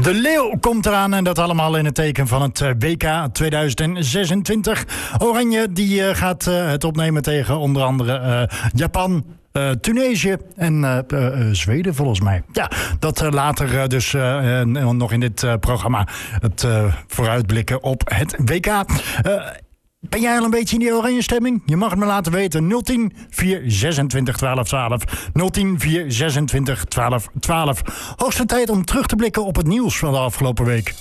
De leeuw komt eraan en dat allemaal in het teken van het WK 2026. Oranje die gaat het opnemen tegen onder andere Japan, Tunesië en Zweden volgens mij. Ja, dat later dus nog in dit programma. Het vooruitblikken op het WK. Ben jij al een beetje in die oranje stemming? Je mag het me laten weten. 010 426 1212. 010 426 1212. Hoogste tijd om terug te blikken op het nieuws van de afgelopen week.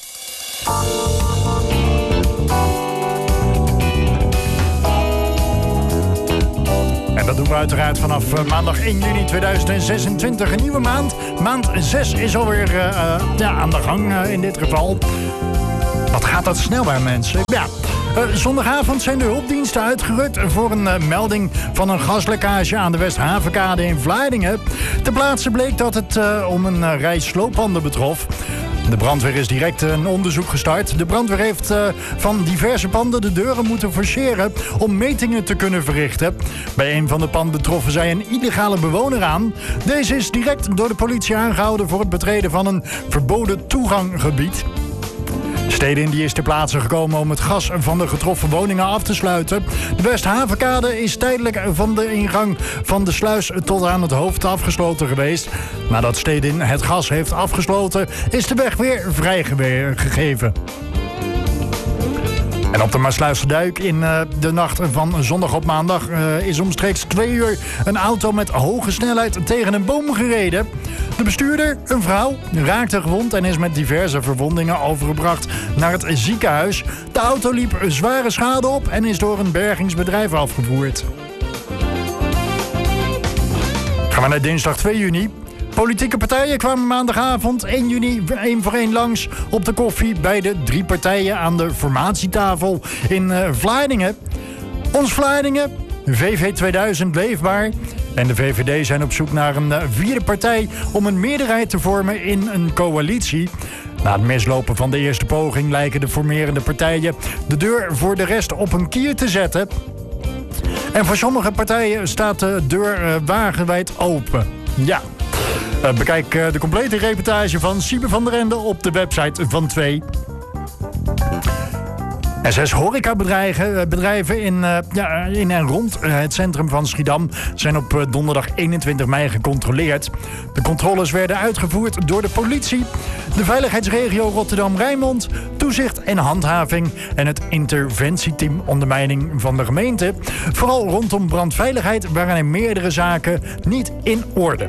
En dat doen we uiteraard vanaf maandag 1 juni 2026. Een nieuwe maand. Maand 6 is alweer aan de gang in dit geval. Wat gaat dat snel bij mensen? Ja. Zondagavond zijn de hulpdiensten uitgerukt voor een melding van een gaslekkage aan de Westhavenkade in Vlaardingen. Ter plaatse bleek dat het om een rij slooppanden betrof. De brandweer is direct een onderzoek gestart. De brandweer heeft van diverse panden de deuren moeten forceren om metingen te kunnen verrichten. Bij een van de panden troffen zij een illegale bewoner aan. Deze is direct door de politie aangehouden voor het betreden van een verboden toeganggebied. Stedin is ter plaatse gekomen om het gas van de getroffen woningen af te sluiten. De Westhavenkade is tijdelijk van de ingang van de sluis tot aan het hoofd afgesloten geweest. Nadat Stedin het gas heeft afgesloten, is de weg weer vrijgegeven. En op de Maasluiserdijk in de nacht van zondag op maandag is omstreeks 2 uur een auto met hoge snelheid tegen een boom gereden. De bestuurder, een vrouw, raakte gewond en is met diverse verwondingen overgebracht naar het ziekenhuis. De auto liep zware schade op en is door een bergingsbedrijf afgevoerd. Gaan we naar dinsdag 2 juni. Politieke partijen kwamen maandagavond 1 juni 1 voor 1 langs op de koffie bij de 3 partijen aan de formatietafel in Vlaardingen. Ons Vlaardingen, VV 2000 Leefbaar en de VVD zijn op zoek naar een 4e partij om een meerderheid te vormen in een coalitie. Na het mislopen van de eerste poging lijken de formerende partijen de deur voor de rest op een kier te zetten. En voor sommige partijen staat de deur wagenwijd open. Ja. Bekijk de complete reportage van Siebe van der Ende op de website van 2. En 6 horecabedrijven in en rond het centrum van Schiedam zijn op donderdag 21 mei gecontroleerd. De controles werden uitgevoerd door de politie, de veiligheidsregio Rotterdam-Rijnmond, toezicht en handhaving en het interventieteam ondermijning van de gemeente. Vooral rondom brandveiligheid waren er meerdere zaken niet in orde.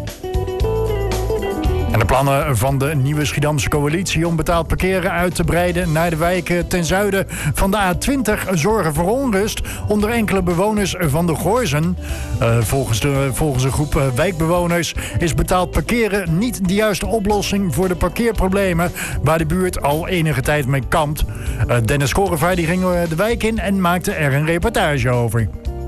En de plannen van de nieuwe Schiedamse coalitie om betaald parkeren uit te breiden naar de wijken ten zuiden van de A20 zorgen voor onrust onder enkele bewoners van de Goorzen. Volgens een groep wijkbewoners is betaald parkeren niet de juiste oplossing voor de parkeerproblemen waar de buurt al enige tijd mee kampt. Dennis Korevaar die ging de wijk in en maakte er een reportage over.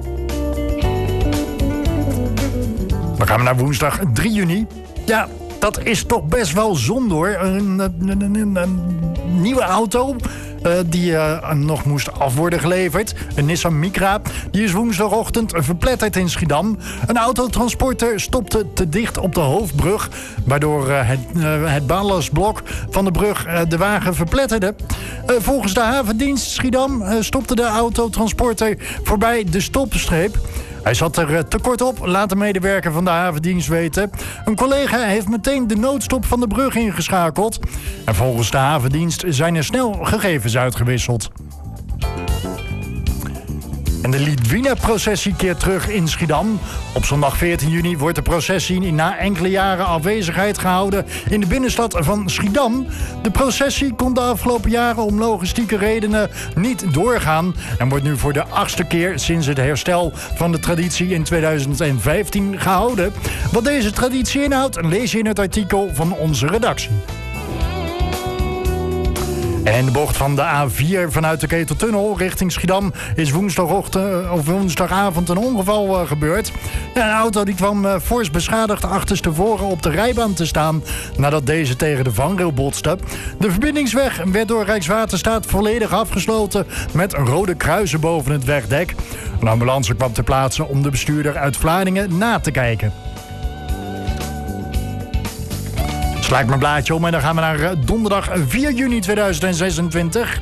Dan gaan we naar woensdag 3 juni. Ja, dat is toch best wel zonde hoor. Een nieuwe auto die nog moest af worden geleverd. Een Nissan Micra. Die is woensdagochtend verpletterd in Schiedam. Een autotransporter stopte te dicht op de hoofdbrug, waardoor het ballastblok van de brug de wagen verpletterde. Volgens de havendienst Schiedam stopte de autotransporter voorbij de stopstreep. Hij zat er te kort op, laat de medewerker van de havendienst weten. Een collega heeft meteen de noodstop van de brug ingeschakeld. En volgens de havendienst zijn er snel gegevens uitgewisseld. En de Lidwina-processie keert terug in Schiedam. Op zondag 14 juni wordt de processie na enkele jaren afwezigheid gehouden in de binnenstad van Schiedam. De processie kon de afgelopen jaren om logistieke redenen niet doorgaan en wordt nu voor de 8e keer sinds het herstel van de traditie in 2015 gehouden. Wat deze traditie inhoudt, lees je in het artikel van onze redactie. En in de bocht van de A4 vanuit de Keteltunnel richting Schiedam is woensdagavond een ongeval gebeurd. Een auto die kwam fors beschadigd achterstevoren op de rijbaan te staan nadat deze tegen de vangrail botste. De verbindingsweg werd door Rijkswaterstaat volledig afgesloten met rode kruisen boven het wegdek. Een ambulance kwam ter plaatse om de bestuurder uit Vlaardingen na te kijken. Sla ik mijn blaadje om en dan gaan we naar donderdag 4 juni 2026.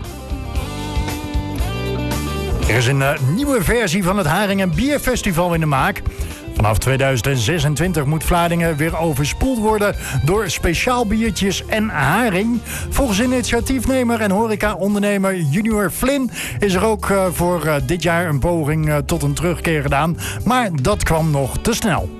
Er is een nieuwe versie van het Haring en Bierfestival in de maak. Vanaf 2026 moet Vlaardingen weer overspoeld worden door speciaal biertjes en haring. Volgens initiatiefnemer en horeca-ondernemer Junior Flynn is er ook voor dit jaar een poging tot een terugkeer gedaan. Maar dat kwam nog te snel.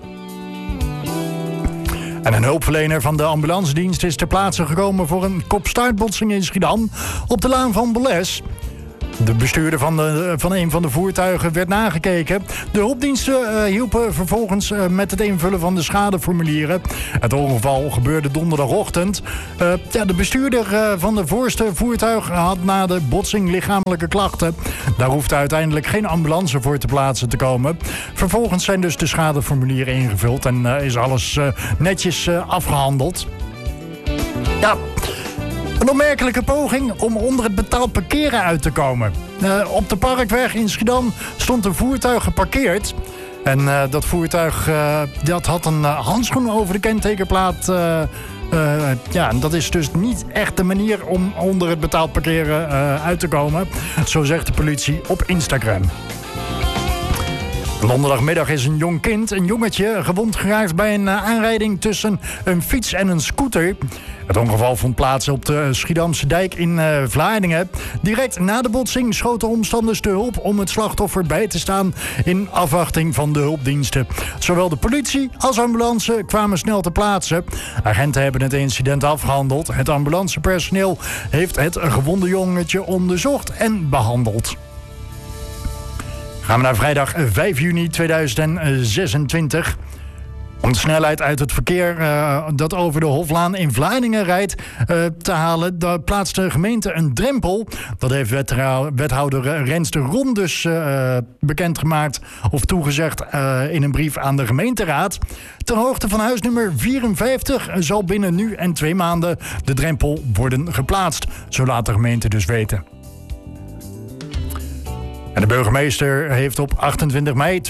En een hulpverlener van de ambulancedienst is ter plaatse gekomen voor een kopstaartbotsing in Schiedam op de Laan van Boles. De bestuurder van een van de voertuigen werd nagekeken. De hulpdiensten hielpen vervolgens met het invullen van de schadeformulieren. Het ongeval gebeurde donderdagochtend. De bestuurder van de voorste voertuig had na de botsing lichamelijke klachten. Daar hoefde uiteindelijk geen ambulance voor te plaatsen te komen. Vervolgens zijn dus de schadeformulieren ingevuld en is alles netjes afgehandeld. Ja. Een opmerkelijke poging om onder het betaald parkeren uit te komen. Op de Parkweg in Schiedam stond een voertuig geparkeerd. En dat voertuig dat had een handschoen over de kentekenplaat. Dat is dus niet echt de manier om onder het betaald parkeren uit te komen. Zo zegt de politie op Instagram. Donderdagmiddag is een jong kind, een jongetje, gewond geraakt bij een aanrijding tussen een fiets en een scooter. Het ongeval vond plaats op de Schiedamse dijk in Vlaardingen. Direct na de botsing schoten omstanders te hulp om het slachtoffer bij te staan in afwachting van de hulpdiensten. Zowel de politie als ambulance kwamen snel ter plaatse. Agenten hebben het incident afgehandeld. Het ambulancepersoneel heeft het gewonde jongetje onderzocht en behandeld. Gaan we naar vrijdag 5 juni 2026. Om de snelheid uit het verkeer dat over de Hoflaan in Vlaardingen rijdt te halen, daar plaatst de gemeente een drempel. Dat heeft wethouder Rens de Ron dus bekendgemaakt of toegezegd in een brief aan de gemeenteraad. Ter hoogte van huisnummer 54 zal binnen nu en 2 maanden de drempel worden geplaatst. Zo laat de gemeente dus weten. En de burgemeester heeft op 28 mei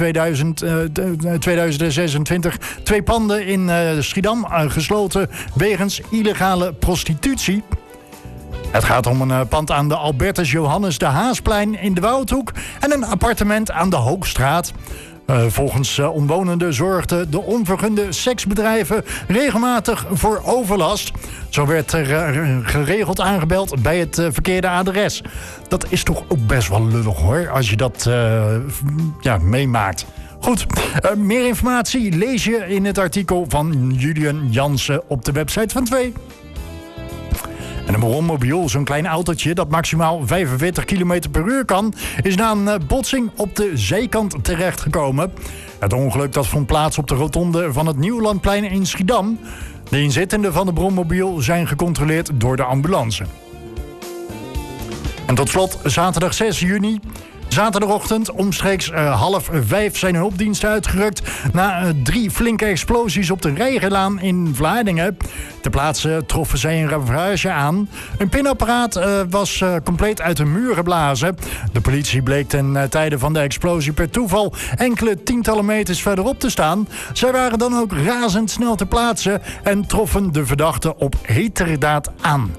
2026 2 panden in Schiedam gesloten wegens illegale prostitutie. Het gaat om een pand aan de Albertus Johannes de Haasplein in de Woudhoek en een appartement aan de Hoogstraat. Volgens omwonenden zorgden de onvergunde seksbedrijven regelmatig voor overlast. Zo werd er geregeld aangebeld bij het verkeerde adres. Dat is toch ook best wel lullig hoor, als je dat meemaakt. Goed, meer informatie lees je in het artikel van Julian Jansen op de website van 2. En een brommobiel, zo'n klein autootje dat maximaal 45 km per uur kan, is na een botsing op de zijkant terechtgekomen. Het ongeluk dat vond plaats op de rotonde van het Nieuwlandplein in Schiedam. De inzittenden van de brommobiel zijn gecontroleerd door de ambulance. En tot slot, zaterdag 6 juni... Zaterdagochtend omstreeks 4:30 zijn hulpdiensten uitgerukt na 3 flinke explosies op de Rijgerlaan in Vlaardingen. Ter plaatse troffen zij een ravage aan. Een pinapparaat was compleet uit de muur geblazen. De politie bleek ten tijde van de explosie per toeval enkele tientallen meters verderop te staan. Zij waren dan ook razendsnel ter plaatse en troffen de verdachte op heterdaad aan.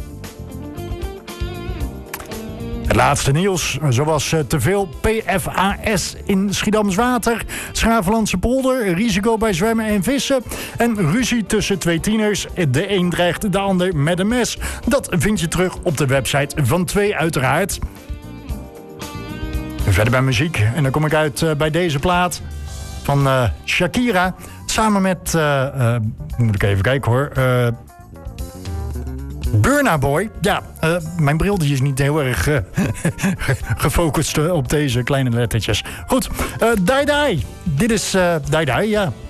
Het laatste nieuws, zoals te veel PFAS in Schiedams water, Schravenlandse polder, risico bij zwemmen en vissen en ruzie tussen 2 tieners. De een dreigt de ander met een mes. Dat vind je terug op de website van 2 uiteraard. Verder bij muziek en dan kom ik uit bij deze plaat van Shakira samen met, moet ik even kijken hoor... Burna Boy. Ja, mijn bril die is niet heel erg gefocust op deze kleine lettertjes. Goed, Dai Dai. Dit is Dai Dai, ja.